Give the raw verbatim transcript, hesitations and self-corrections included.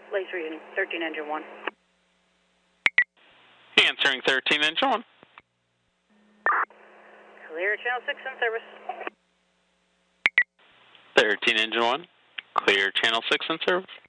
Lace reading, thirteen engine one. Answering thirteen engine one. Clear channel six in service. thirteen engine one. Clear channel six in service.